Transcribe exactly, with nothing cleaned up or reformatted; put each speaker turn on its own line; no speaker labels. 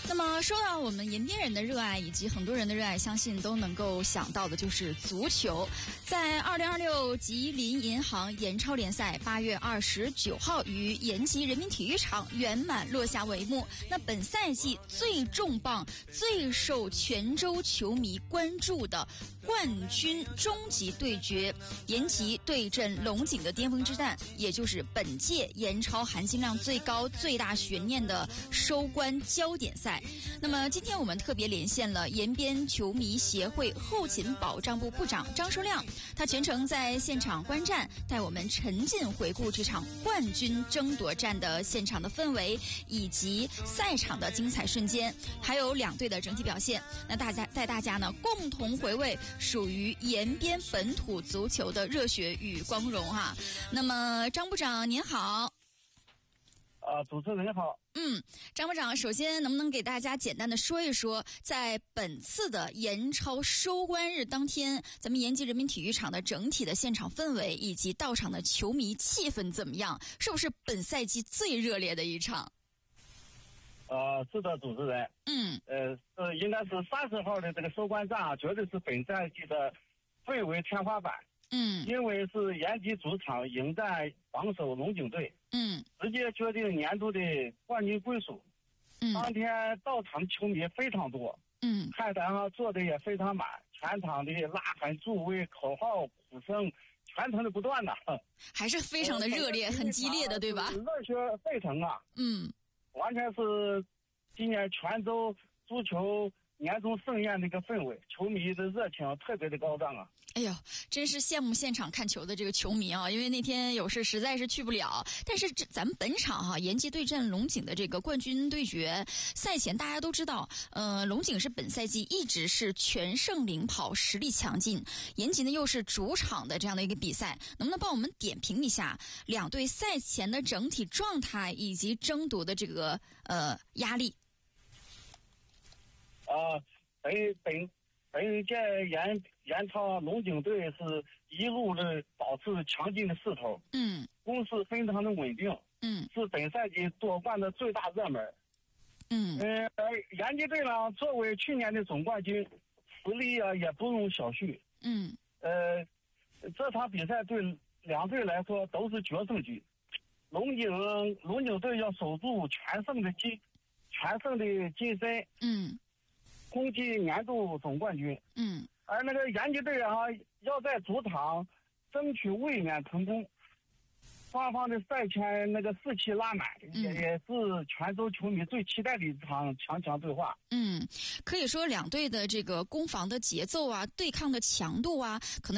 那么说到我们延边人的热爱以及很多人的热爱，相信都能够想到的就是足球。在二零二六吉林银行延超联赛八月二十九号于延吉人民体育场圆满落下帷幕。那本赛季最重磅、最受全州球迷关注的冠军终极对决，延吉对阵龙井的巅峰之战，也就是本届延超含金量最高、最大悬念的收官焦点赛。那么今天我们特别连线了延边球迷协会后勤保障部部长张书亮，他全程在现场观战，带我们沉浸回顾这场冠军争夺战的现场的氛围以及赛场的精彩瞬间，还有两队的整体表现。那大家带大家呢共同回味属于延边本土足球的热血与光荣哈。那么张部长您好。
啊，主持人好。
嗯，张部长，首先能不能给大家简单的说一说，在本次的延超收官日当天，咱们延吉人民体育场的整体的现场氛围以及到场的球迷气氛怎么样？是不是本赛季最热烈的一场？
呃，是的，主持人。
嗯。
呃，是应该是三十号的这个收官战啊，绝对是本赛季的最为天花板。
嗯。
因为是延吉主场迎战榜首龙井队。
嗯。
直接决定年度的冠军归属。
嗯。
当天到场的球迷非常多。
嗯。
看台上坐的也非常满，全场的呐喊、助威、口号、鼓声，全程的不断呐。
还是非常的热烈，很激烈的，对吧？
热血沸腾啊！
嗯。
完全是今年泉州足球年终盛宴的一个氛围，球迷的热情特别的高涨啊！
哎呦，真是羡慕现场看球的这个球迷啊！因为那天有事实在是去不了，但是这咱们本场哈、啊，延吉对阵龙井的这个冠军对决，赛前大家都知道，呃，龙井是本赛季一直是全胜领跑，实力强劲，延吉呢又是主场的这样的一个比赛，能不能帮我们点评一下两队赛前的整体状态以及争夺的这个呃压力？
啊，本本本届延延超龙井队是一路的保持强劲的势头，
嗯，
攻势非常的稳定，
嗯，
是本赛季夺冠的最大热门，
嗯，
呃，而延吉队呢，作为去年的总冠军，实力啊也不容小觑，
嗯，
呃，这场比赛对两队来说都是决胜局，龙井龙井队要守住全胜的金全胜的金身，
嗯。
攻击年度总冠军，
嗯，
而那个延吉队啊，要在主场争取卫冕成功，双方的赛前那个士气拉满，嗯、也也是泉州球迷最期待的一场强强对话。
嗯，可以说两队的这个攻防的节奏啊，对抗的强度啊，可能。